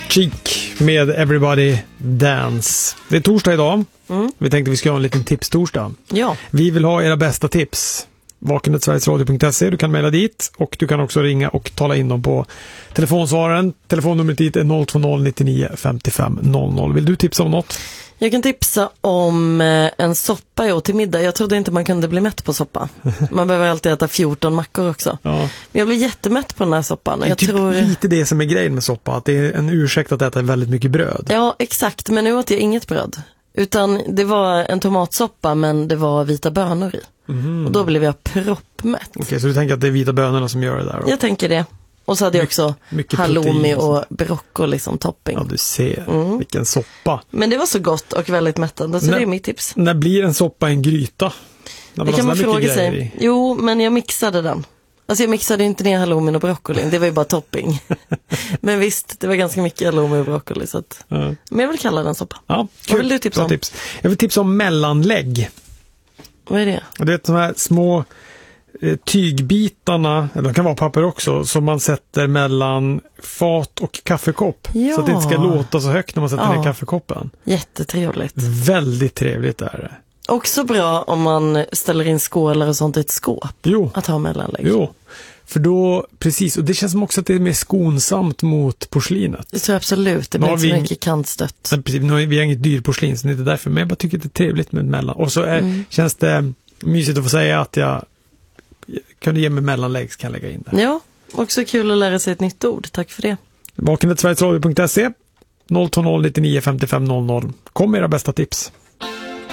Cheek med Everybody Dance. Det är torsdag idag. Vi tänkte vi ska ha en liten tipstorsdag. Ja. Vi vill ha era bästa tips. Vakenet.sverigesradio.se. Du kan mejla dit och du kan också ringa och tala in dem på telefonsvararen. Telefonnumret dit är 020 99 55 00. Vill du tipsa om något? Jag kan tipsa om en soppa jag åt till middag. Jag trodde inte man kunde bli mätt på soppa. Man behöver alltid äta 14 mackor också. Ja. Men jag blev jättemätt på den här soppan. Det är typ lite det som är grejen med soppa. Att det är en ursäkt att äta väldigt mycket bröd. Ja, exakt. Men nu åt jag inget bröd. Utan det var en tomatsoppa men det var vita bönor i. Och då blev jag proppmätt. Okej, så du tänker att det är vita bönorna som gör det där? Jag tänker det. Och så hade jag också halloumi och broccoli som topping. Ja, du ser. Vilken soppa. Men det var så gott och väldigt mättande, så det är mitt tips. När blir en soppa en gryta? Det kan man fråga sig. Jo, men jag mixade den. Alltså jag mixade inte ner halloumin och broccoli. Det var ju bara topping. Men visst, det var ganska mycket halloumi och broccoli. Så att... Men jag vill kalla den soppa. Ja, vad vill du tipsa om? Tips. Jag vill tipsa om mellanlägg. Vad är det? Det är de här små tygbitarna, eller de kan vara papper också, som man sätter mellan fat och kaffekopp. Ja. Så att det inte ska låta så högt när man sätter ner kaffekoppen. Jättetrevligt. Väldigt trevligt är det. Också bra om man ställer in skålar och sånt i ett skåp. Jo. Att ha mellanlägg. Jo. För då, precis, och det känns som också att det är mer skonsamt mot porslinet. Det tror jag absolut, det blir inte så mycket kantstött. Nej, precis, vi har inget dyrt porslin så det är inte därför, men jag bara tycker att det är trevligt med mellan. Och så känns det mysigt att få säga att jag kunde ge mig mellanlägg, så kan jag lägga in det. Ja, också kul att lära sig ett nytt ord, tack för det. Vakenet.sverigesradio.se 020 99 55 00. Kom med era bästa tips.